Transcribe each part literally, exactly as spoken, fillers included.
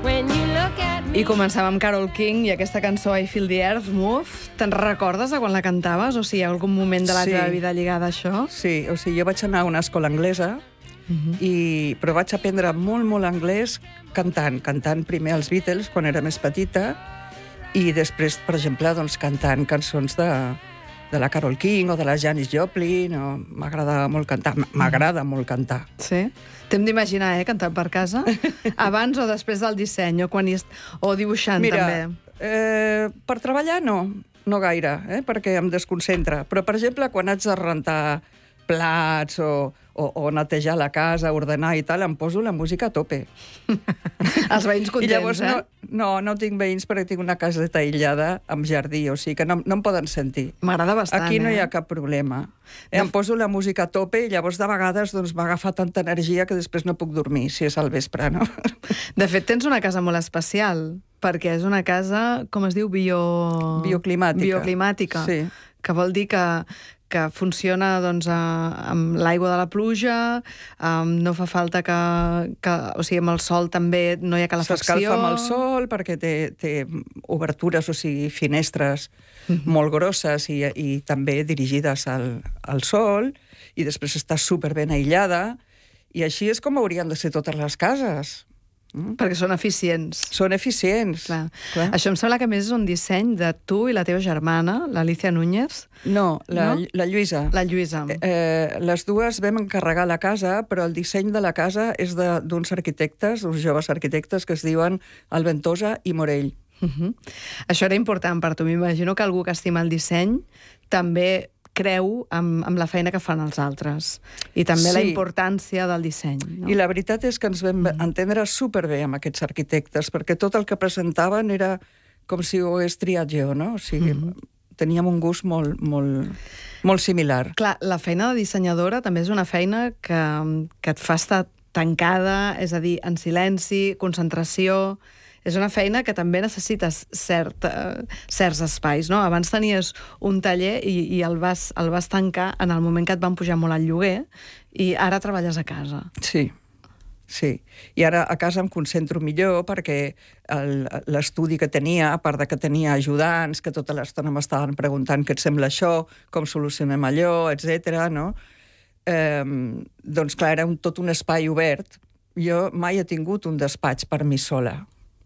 I començàvem amb Carole King i aquesta cançó I Feel the Earth Move. Te'n recordes de quan la cantaves? O sigui, hi ha algun moment de la Sí. teva vida lligada a això? Sí, o sigui, jo vaig anar a una escola anglesa, Mhm. i, però vaig aprendre molt, molt anglès cantant. Cantant primer els Beatles, quan era més petita, i després, per exemple, doncs, cantant cançons de, de la Carole King o de la Janis Joplin. O... M'agrada molt cantar. M'agrada molt cantar. Sí? T'hem d'imaginar, eh, cantant per casa? Abans o després del disseny, o, quan hi est... o dibuixant, Mira, també. Eh, per treballar no, no gaire, eh, perquè em desconcentra. Però, per exemple, quan haig de rentar plats o, o, o netejar la casa, ordenar i tal, em poso la música a tope. Els veïns contents, I llavors eh? no, no, no tinc veïns perquè tinc una caseta aïllada amb jardí, o sigui que no, no em poden sentir. M'agrada bastant, Aquí no eh? hi ha cap problema. Eh, em poso la música a tope i llavors de vegades doncs, m'agafa tanta energia que després no puc dormir, si és al vespre, no? De fet, tens una casa molt especial, perquè és una casa, com es diu, bio... Bioclimàtica. Bioclimàtica. Sí. Que vol dir que, que funciona doncs, a, amb l'aigua de la pluja, um, no fa falta que, que... O sigui, amb el sol també no hi ha calefacció. S'escalfa amb el sol perquè té, té obertures, o sigui, finestres mm-hmm. molt grosses i, i també dirigides al, al sol, i després està superben aïllada, i així és com haurien de ser totes les cases. Mm? Perquè són eficients. Són eficients. Clar. Clar. Això em sembla que a més és un disseny de tu i la teva germana, l'Alicia Núñez. No, la, no? la Lluïsa. La Lluïsa. Eh, les dues vam encarregar la casa, però el disseny de la casa és d'uns arquitectes, uns joves arquitectes que es diuen Alventosa i Morell. Uh-huh. Això era important per tu. M'imagino que algú que estima el disseny també creu amb, amb la feina que fan els altres. I també sí. la importància del disseny. No? I la veritat és que ens vam mm. entendre superbé amb aquests arquitectes, perquè tot el que presentaven era com si ho hagués triat jo, no? O sigui, mm. teníem un gust molt, molt, molt similar. Clar, la feina de dissenyadora també és una feina que, que et fa estar tancada, és a dir, en silenci, concentració... És una feina que també necessites cert, uh, certs espais, no? Abans tenies un taller i, i el, vas, el vas tancar en el moment que et van pujar molt el lloguer i ara treballes a casa. Sí, sí. I ara a casa em concentro millor perquè l'estudi que tenia, a part de que tenia ajudants, que tota l'estona m'estaven preguntant què et sembla això, com solucionem allò, etcètera, no? Eh, doncs clar, era un, tot un espai obert. Jo mai he tingut un despatx per mi sola.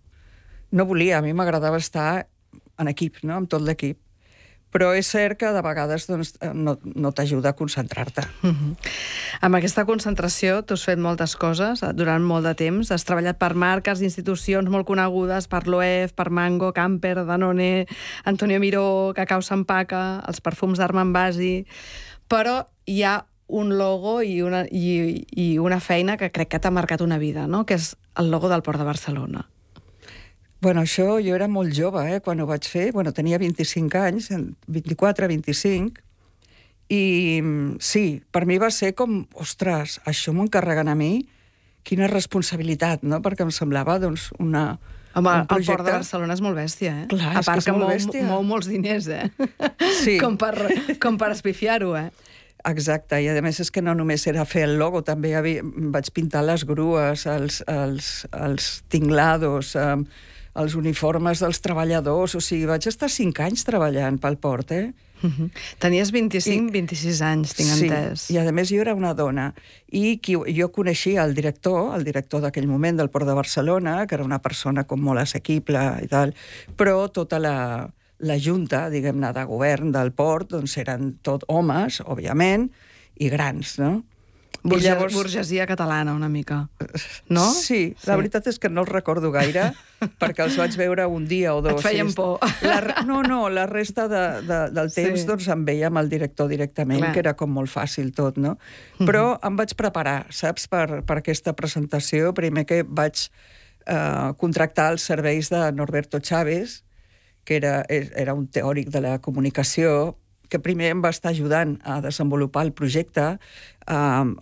No volia, a mi m'agradava estar en equip, no? Amb tot l'equip. Però és cert que de vegades doncs, no, no t'ajuda a concentrar-te. Uh-huh. Amb aquesta concentració tu has fet moltes coses durant molt de temps. Has treballat per marques, institucions molt conegudes, per l'O E F, per Mango, Camper, Danone, Antonio Miró, Cacao Sampaca, els perfums d'Armand Basi... Però hi ha un logo i una, i, i una feina que crec que t'ha marcat una vida, no? Que és el logo del Port de Barcelona. Bueno, això jo era molt jove, eh, quan ho vaig fer. Bueno, tenia vint-i-cinc anys, vint-i-quatre, vint-i-cinc, i sí, per mi va ser com, ostres, això m'ho encarreguen a mi, quina responsabilitat, no? Perquè em semblava, doncs, una... Home, el Port de Barcelona és molt bèstia, eh? Clar, a part és que és molt mou, bèstia. mou molts diners, eh? Sí. com per, com per espifiar-ho, eh? Exacte, i a més és que no només era fer el logo, també havia, vaig pintar les grues, els, els, els tinglados, eh, els uniformes dels treballadors, o sigui, vaig estar cinc anys treballant pel port, eh? Uh-huh. Tenies vint-i-cinc, vint-i-sis anys, tinc sí, entès. I a més jo era una dona, i qui, jo coneixia el director, el director d'aquell moment del Port de Barcelona, que era una persona com molt assequible i tal, però tota la, la junta, diguem-ne, de govern del port, doncs eren tot homes, òbviament, i grans, no? Burge, llavors... Burgesia catalana, una mica, no? Sí, la sí. veritat és que no els recordo gaire, perquè els vaig veure un dia o dos. Et feien sí. por. La, no, no, la resta de, de, del temps sí. doncs em veia amb el director directament, clar. Que era com molt fàcil tot, no? Però uh-huh. em vaig preparar, saps, per, per aquesta presentació. Primer que vaig eh, contractar els serveis de Norberto Chávez, que era, era un teòric de la comunicació, que primer em va estar ajudant a desenvolupar el projecte, a,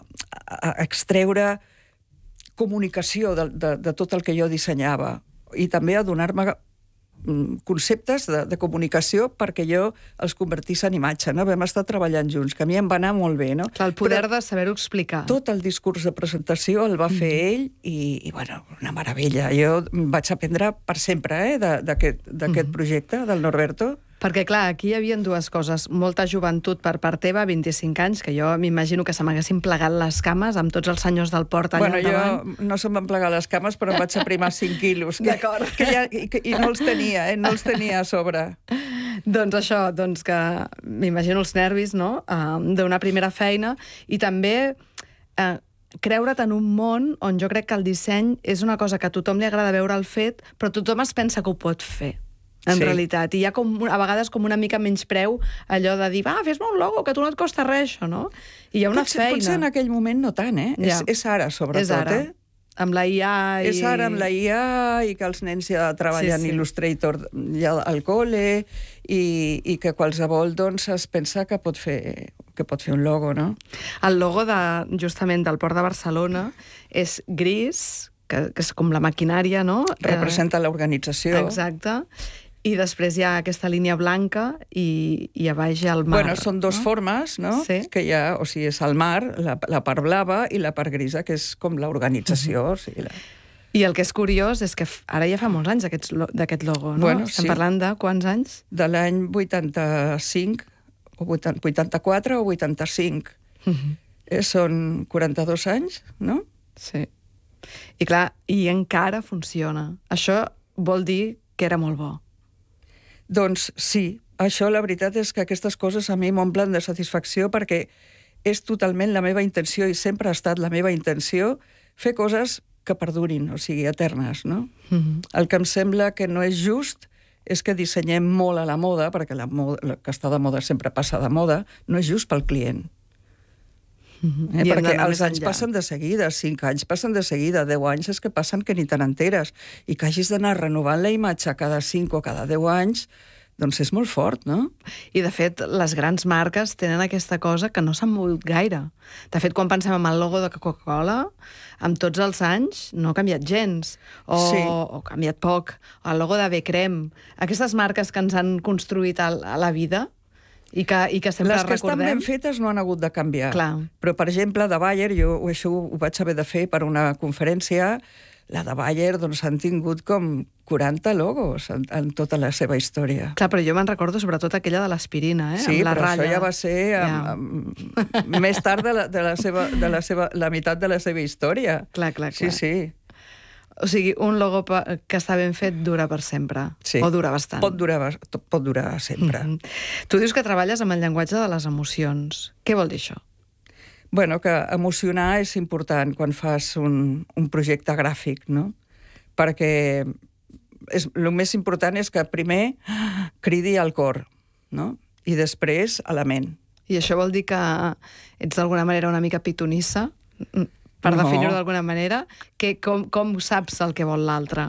a extreure comunicació de, de, de tot el que jo dissenyava i també a donar-me conceptes de, de comunicació perquè jo els convertís en imatge, no? Vam estar treballant junts, que a mi em va anar molt bé, no? Clar, el poder Però de saber-ho explicar. tot el discurs de presentació el va fer mm. ell i, i, bueno, una meravella. Jo vaig aprendre per sempre, eh, d'aquest mm. projecte del Norberto. Perquè, clar, aquí hi havia dues coses. Molta joventut per part teva, vint-i-cinc anys, que jo m'imagino que se m'haguessin plegat les cames amb tots els senyors del port allà bueno, davant. Jo no se'm van plegar les cames, però em vaig aprimar cinc quilos. D'acord. Que ja, i, I no els tenia, eh? No els tenia a sobre. Doncs això, doncs que m'imagino els nervis, no?, uh, d'una primera feina, i també uh, creure't en un món on jo crec que el disseny és una cosa que a tothom li agrada veure el fet, però tothom es pensa que ho pot fer. En sí. realitat, i hi ha com, a vegades com una mica menys preu allò de dir, va, fes-me un logo, que a tu no et costa res, això, no? I hi ha una potser, feina. Potser en aquell moment no tant, eh? Ja. És, és ara, sobretot, és ara. eh? Amb la I A i... És ara amb la I A i que els nens ja treballen sí, sí. Illustrator ja al col·le i, i que qualsevol doncs, es pensa que pot, fer, que pot fer un logo, no? El logo de, justament del Port de Barcelona és gris, que, que és com la maquinària, no? Representa eh... l'organització. Exacte. I després hi ha aquesta línia blanca i, i a baix hi ha el mar. Bueno, són dos no? formes, no? Sí. Que hi ha, o sigui, és el mar, la, la part blava i la part grisa, que és com l'organització. Uh-huh. O sigui, la... I el que és curiós és que ara ja fa molts anys d'aquest logo, no? Bueno, Estem sí. parlant de quants anys? De l'any vuitanta-cinc, o vuitanta-quatre o vuitanta-cinc. Uh-huh. eh, són quaranta-dos anys, no? Sí. I clar, i encara funciona. Això vol dir que era molt bo. Doncs sí, això la veritat és que aquestes coses a mi m'omplen de satisfacció perquè és totalment la meva intenció i sempre ha estat la meva intenció fer coses que perdurin, o sigui, eternes, no? Mm-hmm. El que em sembla que no és just és que dissenyem molt a la moda, perquè la, moda, la que està de moda sempre passa de moda, no és just pel client. Mm-hmm. Eh? Perquè els anys passen de seguida, cinc anys passen de seguida, deu anys és que passen que ni te n'enteres, i que hagis d'anar renovant la imatge cada cinc o cada deu anys, doncs és molt fort, no? I, de fet, les grans marques tenen aquesta cosa que no s'han mogut gaire. De fet, quan pensem en el logo de Coca-Cola, amb tots els anys no ha canviat gens, o, sí. o ha canviat poc. El logo de B-Crem, aquestes marques que ens han construït a la vida, i que, i que sempre les que recordem... estan ben fetes no han hagut de canviar. Clar. Però, per exemple, de Bayer, jo això ho vaig haver de fer per una conferència, la de Bayer doncs, han tingut com quaranta logos en, en tota la seva història. Clar, però jo me'n recordo sobretot aquella de l'aspirina, eh? Sí, amb la però ratlla. Això ja va ser amb, amb, més tard de, la, de, la seva, de la, seva, la meitat de la seva història. Clar, clar, clar. Sí, sí. O sigui, un logo que està ben fet dura per sempre. Sí. O dura bastant. Pot durar, pot durar sempre. Mm-hmm. Tu dius que treballes amb el llenguatge de les emocions. Què vol dir això? Bueno, que emocionar és important quan fas un, un projecte gràfic, no? Perquè és, el més important és que primer cridi al cor, no? I després a la ment. I això vol dir que ets d'alguna manera una mica pitonissa? Per no. definir-ho d'alguna manera, que com, com saps el que vol l'altre?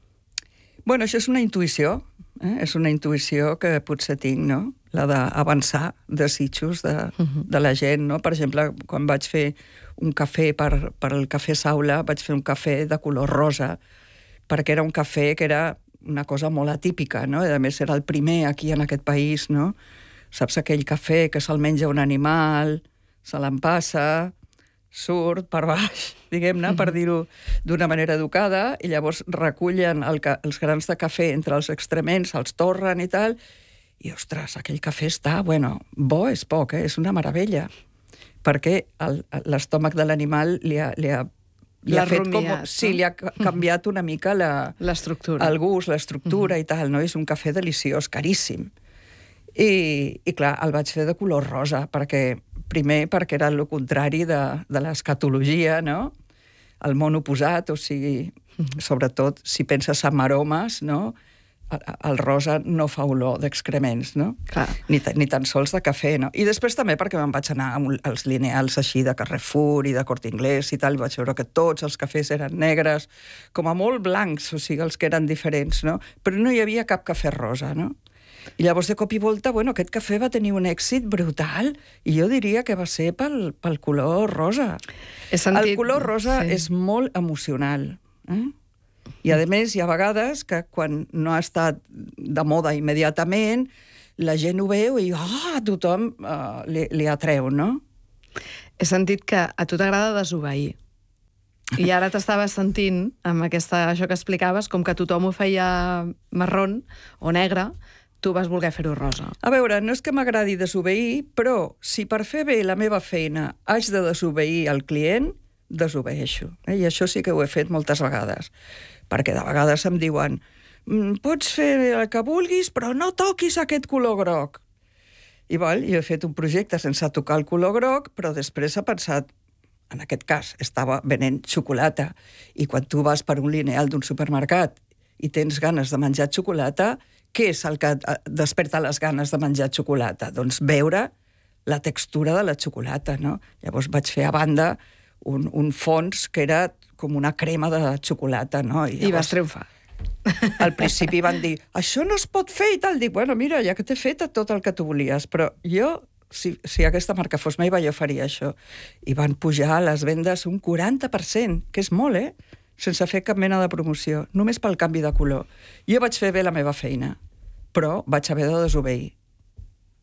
Bueno, això és una intuïció, eh? És una intuïció que potser tinc, no? La d'avançar desitjos de, uh-huh. de la gent, no? Per exemple, quan vaig fer un cafè per, per el Cafè Saula, vaig fer un cafè de color rosa, perquè era un cafè que era una cosa molt atípica, no? I a més era el primer aquí en aquest país, no? Saps aquell cafè que se'l menja un animal, se l'empassa, surt per baix, diguem-ne, per dir-ho d'una manera educada, i llavors recullen el, els grans de cafè entre els extrements, els torren i tal, i, ostres, aquell cafè està, bueno, bo és poc, eh? És una meravella, perquè l'estómac de l'animal li ha, li ha, li ha fet com... Sí, li ha canviat una mica la, l'estructura. El gust, l'estructura uh-huh. i tal, no? És un cafè deliciós, caríssim. I, i clar, el vaig fer de color rosa, perquè primer perquè era el contrari de, de l'escatologia, no? El món oposat, o sigui, sobretot si penses en aromes, no? El rosa no fa olor d'excrements, no? Clar. Ni, ni tan sols de cafè, no? I després també perquè me'n vaig anar als lineals així de Carrefour i de Corte Inglés i tal, i vaig veure que tots els cafès eren negres, com a molt blancs, o sigui, els que eren diferents, no? Però no hi havia cap cafè rosa, no? I llavors, de cop i volta, bueno, aquest cafè va tenir un èxit brutal, i jo diria que va ser pel, pel color rosa. He sentit... El color rosa sí. és molt emocional. Eh? I, a més, hi ha vegades que quan no ha estat de moda immediatament, la gent ho veu i ah, a tothom uh, li, li atreu, no? He sentit que a tu t'agrada desobeir. I ara t'estaves sentint, amb aquesta, això que explicaves, com que tothom ho feia marrón o negre, tu vas voler fer-ho rosa. A veure, no és que m'agradi desobeir, però si per fer bé la meva feina haig de desobeir el client, desobeeixo. Eh? I això sí que ho he fet moltes vegades. Perquè de vegades em diuen pots fer el que vulguis, però no toquis aquest color groc. I val, jo he fet un projecte sense tocar el color groc, però després he pensat, en aquest cas, estava venent xocolata, i quan tu vas per un lineal d'un supermercat i tens ganes de menjar xocolata, què és el que desperta les ganes de menjar xocolata? Doncs veure la textura de la xocolata, no? Llavors vaig fer a banda un, un fons que era com una crema de xocolata, no? I, llavors, I vas triomfar. Al principi van dir, això no es pot fer i tal. Dic, bueno, mira, ja que t'he fet tot el que tu volies, però jo, si, si aquesta marca fos meva, jo faria això. I van pujar les vendes un quaranta per cent, que és molt, eh? Sense fer cap mena de promoció, només pel canvi de color. Jo vaig fer bé la meva feina, però vaig haver de desobeir.